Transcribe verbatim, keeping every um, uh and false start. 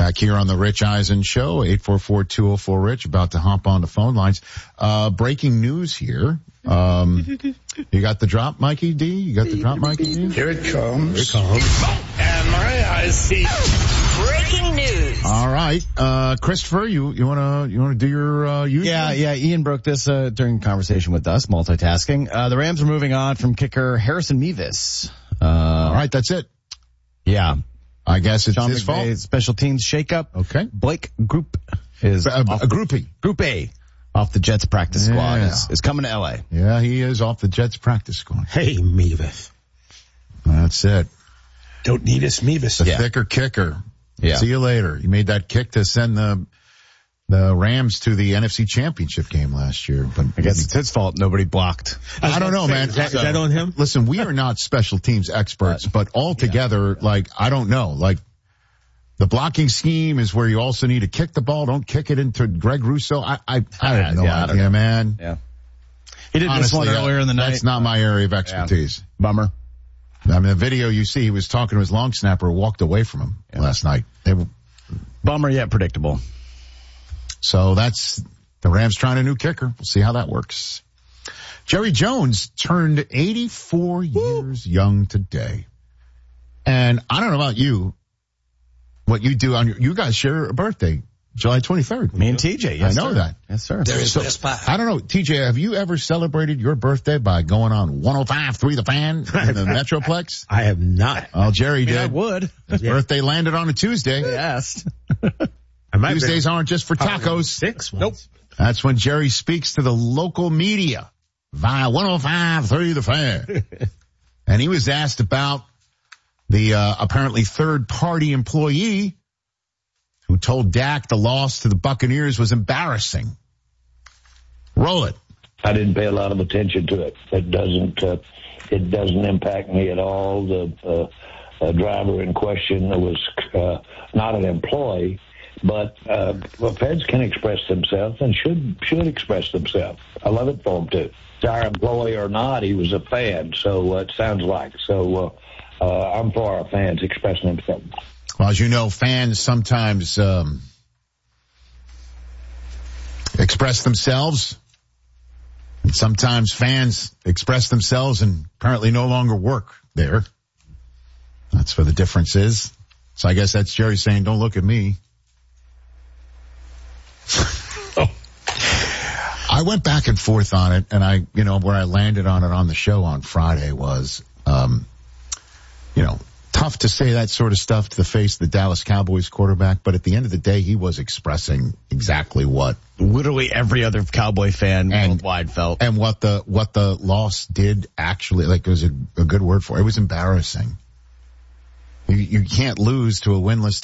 Back here on the Rich Eisen Show, eight four four, two oh four, RICH, about to hop on the phone lines. Uh, breaking news here. Um, you got the drop, Mikey D? You got the drop, Mikey D? Here it comes. Here it comes. And my eyes see. Breaking news. All right. Uh, Christopher, you, you wanna, you wanna do your, uh, usual? Yeah, yeah, Ian broke this, uh, during conversation with us, multitasking. Uh, the Rams are moving on from kicker Harrison Mevis. Uh, All right, that's it. Yeah. I guess it's Sean his fault. McVay's special teams shakeup. Okay. Blake Group is A, a, off a groupie. Group A off the Jets practice squad Yeah. is, is coming to L A. Yeah, he is off the Jets practice squad. Hey, Mevis. That's it. Don't need us, Mevis. The Yeah. thicker kicker. Yeah. See you later. He made that kick to send the the Rams to the N F C Championship game last year. But I guess it's his fault. Nobody blocked. I, I don't know, man. Is that, is that on him? Listen, we are not special teams experts, but altogether, like, I don't know. Like, the blocking scheme is where you also need to kick the ball. Don't kick it into Greg Rousseau. I I, I have no Yeah, I don't idea, know. man. Yeah. He did Honestly, this one earlier in the night. That's not my area of expertise. Bummer. I mean, the video you see, he was talking to his long snapper who walked away from him Yeah. last night. They were, Bummer yet predictable. So that's the Rams trying a new kicker. We'll see how that works. Jerry Jones turned eighty-four years young today. And I don't know about you, what you do on your, you guys share a birthday, July twenty-third. Me and T J, yes, I know sir. that. Yes, sir. There is So, West Spy. I don't know, T J, have you ever celebrated your birthday by going on one oh five point three The Fan in the Metroplex? I have not. Well, Jerry I mean, did. I would. His birthday landed on a Tuesday. They asked. I might have Tuesdays been aren't just for tacos. six once. Nope. That's when Jerry speaks to the local media via one oh five point three The Fan. And he was asked about the uh, apparently third-party employee who told Dak the loss to the Buccaneers was embarrassing. Roll it. I didn't pay a lot of attention to it. It doesn't. Uh, it doesn't impact me at all. The uh, uh, driver in question was uh, not an employee, but uh, well, feds can express themselves and should should express themselves. I love it for them too. Our employee or not, he was a fan. So uh, it sounds like. So uh, uh, I'm for our fans expressing themselves. Well, as you know, fans sometimes um, express themselves. And sometimes fans express themselves and apparently no longer work there. That's where the difference is. So I guess that's Jerry saying, don't look at me. Oh. I went back and forth on it, and I, you know, where I landed on it on the show on Friday was, um, you know, tough to say that sort of stuff to the face of the Dallas Cowboys quarterback, but at the end of the day, he was expressing exactly what Literally every other Cowboy fan And- worldwide felt. and what the what the loss did actually, like, it was a, a good word for it. It was embarrassing. You, you can't lose to a winless